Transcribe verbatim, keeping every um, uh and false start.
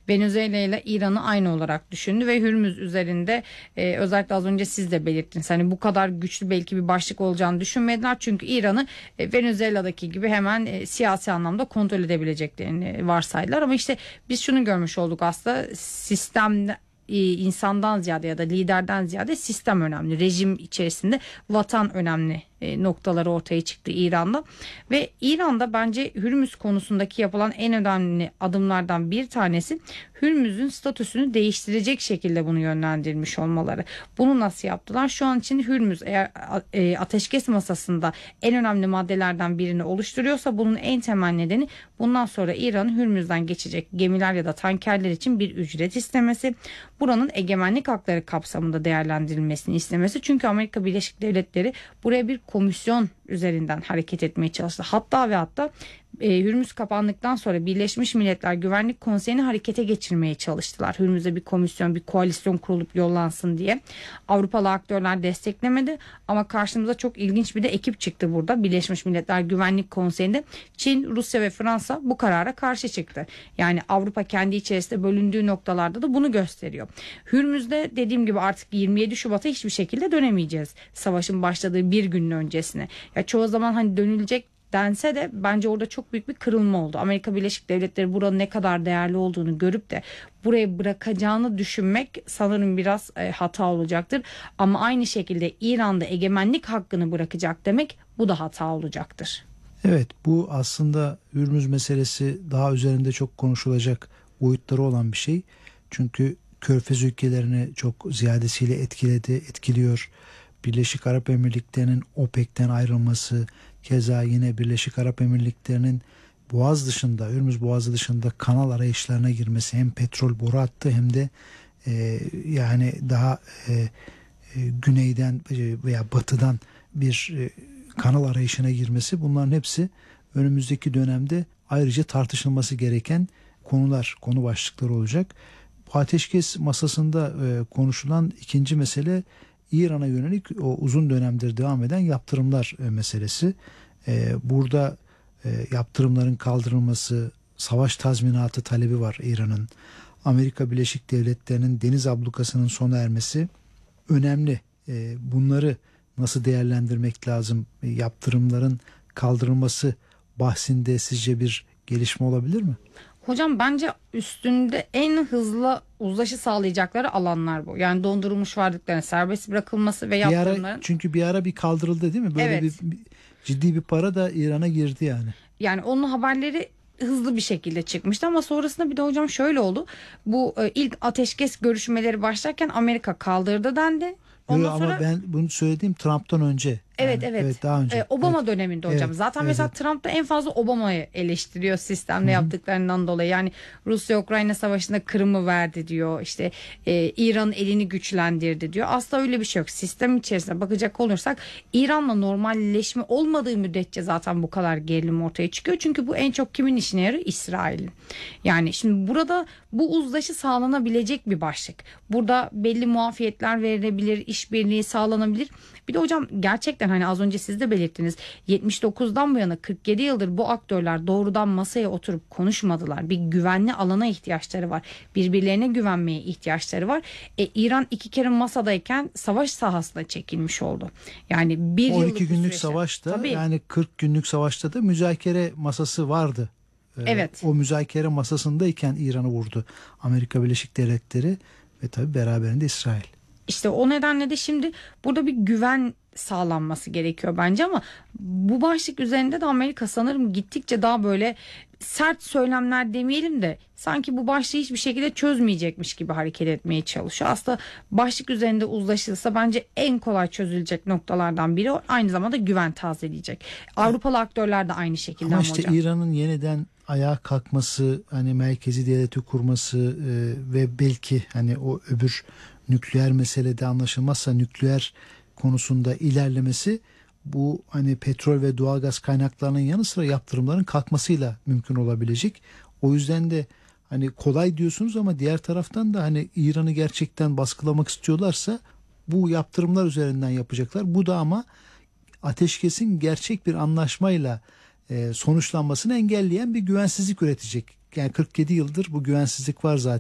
Venezuela ile İran'ı aynı olarak düşündü ve Hürmüz üzerinde e, özellikle az önce siz de belirttiniz. Hani bu kadar güçlü belki bir başlık olacağını düşünmediler. Çünkü İran'ı e, Venezuela'daki gibi hemen e, siyasi anlamda kontrol edebileceklerini varsaydılar. Ama işte biz şunu görmüş olduk, aslında sistemde insandan ziyade ya da liderden ziyade sistem önemli. Rejim içerisinde vatan önemli e, noktaları ortaya çıktı İran'da. Ve İran'da bence Hürmüz konusundaki yapılan en önemli adımlardan bir tanesi Hürmüz'ün statüsünü değiştirecek şekilde bunu yönlendirmiş olmaları. Bunu nasıl yaptılar? Şu an için Hürmüz eğer e, ateşkes masasında en önemli maddelerden birini oluşturuyorsa bunun en temel nedeni bundan sonra İran'ın Hürmüz'den geçecek gemiler ya da tankerler için bir ücret istemesi. Buranın egemenlik hakları kapsamında değerlendirilmesini istemesi. Çünkü Amerika Birleşik Devletleri buraya bir komisyon üzerinden hareket etmeye çalıştı. Hatta ve hatta e, Hürmüz kapandıktan sonra Birleşmiş Milletler Güvenlik Konseyi'ni harekete geçirmeye çalıştılar. Hürmüz'e bir komisyon, bir koalisyon kurulup yollansın diye. Avrupalı aktörler desteklemedi ama karşımıza çok ilginç bir de ekip çıktı burada. Birleşmiş Milletler Güvenlik Konseyi'nde Çin, Rusya ve Fransa bu karara karşı çıktı. Yani Avrupa kendi içerisinde bölündüğü noktalarda da bunu gösteriyor. Hürmüz'de dediğim gibi artık yirmi yedi Şubat'a hiçbir şekilde dönemeyeceğiz. Savaşın başladığı bir gün öncesine. Ya çoğu zaman hani dönülecek dense de bence orada çok büyük bir kırılma oldu. Amerika Birleşik Devletleri buranın ne kadar değerli olduğunu görüp de burayı bırakacağını düşünmek sanırım biraz e, hata olacaktır. Ama aynı şekilde İran'da egemenlik hakkını bırakacak demek, bu da hata olacaktır. Evet, bu aslında Hürmüz meselesi daha üzerinde çok konuşulacak boyutları olan bir şey. Çünkü Körfez ülkelerini çok ziyadesiyle etkiledi, etkiliyor. Birleşik Arap Emirlikleri'nin OPEC'ten ayrılması, keza yine Birleşik Arap Emirlikleri'nin Boğaz dışında, Hürmüz Boğazı dışında kanal arayışlarına girmesi, hem petrol boru hattı hem de e, yani daha e, e, güneyden veya batıdan bir e, kanal arayışına girmesi, bunların hepsi önümüzdeki dönemde ayrıca tartışılması gereken konular, konu başlıkları olacak. Bu ateşkes masasında e, konuşulan ikinci mesele İran'a yönelik o uzun dönemdir devam eden yaptırımlar e, meselesi. E, burada e, yaptırımların kaldırılması, savaş tazminatı talebi var İran'ın. Amerika Birleşik Devletleri'nin deniz ablukasının sona ermesi önemli. E, bunları nasıl değerlendirmek lazım? E, yaptırımların kaldırılması bahsinde sizce bir gelişme olabilir mi? Hocam bence üstünde en hızlı uzlaşı sağlayacakları alanlar bu. Yani dondurulmuş varlıkların serbest bırakılması ve yaptırımların. Bir ara, çünkü bir ara bir kaldırıldı değil mi? Böyle Evet. bir, bir ciddi bir para da İran'a girdi yani. Yani onun haberleri hızlı bir şekilde çıkmıştı ama sonrasında bir de hocam şöyle oldu. Bu e, ilk ateşkes görüşmeleri başlarken Amerika kaldırdı dendi. Ondan Yo, ama sonra ben bunu söylediğim Trump'tan önce. Evet, Yani, evet. evet daha önce. Ee, Obama evet. döneminde hocam. Evet, Zaten evet, mesela evet. Trump da en fazla Obama'yı eleştiriyor sistemde Hı-hı. yaptıklarından dolayı. Yani Rusya-Ukrayna savaşında Kırım'ı verdi diyor. İşte e, İran'ın elini güçlendirdi diyor. Aslında öyle bir şey yok. Sistem içerisinde bakacak olursak İran'la normalleşme olmadığı müddetçe zaten bu kadar gerilim ortaya çıkıyor. Çünkü bu en çok kimin işine yarıyor? İsrail'in. Yani şimdi burada bu uzlaşı sağlanabilecek bir başlık. Burada belli muafiyetler verilebilir, işbirliği sağlanabilir. Bir de hocam gerçekten hani az önce siz de belirttiniz, yetmiş dokuzdan bu yana kırk yedi yıldır bu aktörler doğrudan masaya oturup konuşmadılar. Bir güvenli alana ihtiyaçları var. Birbirlerine güvenmeye ihtiyaçları var. E, İran iki kere masadayken savaş sahasına çekilmiş oldu. Yani bir on yıllık iki bir günlük süreçte. savaşta Tabii. yani kırk günlük savaşta da müzakere masası vardı. Ee, Evet. O müzakere masasındayken İran'ı vurdu Amerika Birleşik Devletleri ve tabii beraberinde İsrail. İşte o nedenle de şimdi burada bir güven sağlanması gerekiyor bence ama bu başlık üzerinde de Amerika sanırım gittikçe daha böyle sert söylemler demeyelim de sanki bu başlığı hiçbir şekilde çözmeyecekmiş gibi hareket etmeye çalışıyor. Aslında başlık üzerinde uzlaşılsa bence en kolay çözülecek noktalardan biri o. Aynı zamanda güven tazeleyecek. Avrupalı aktörler de aynı şekilde ama işte hocam. İran'ın yeniden ayağa kalkması, hani merkezi devleti kurması e, ve belki hani o öbür nükleer meselede anlaşılmazsa nükleer konusunda ilerlemesi, bu hani petrol ve doğalgaz kaynaklarının yanı sıra yaptırımların kalkmasıyla mümkün olabilecek. O yüzden de hani kolay diyorsunuz ama diğer taraftan da hani İran'ı gerçekten baskılamak istiyorlarsa bu yaptırımlar üzerinden yapacaklar. Bu da ama ateşkesin gerçek bir anlaşmayla e, sonuçlanmasını engelleyen bir güvensizlik üretecek. Yani kırk yedi yıldır bu güvensizlik var zaten.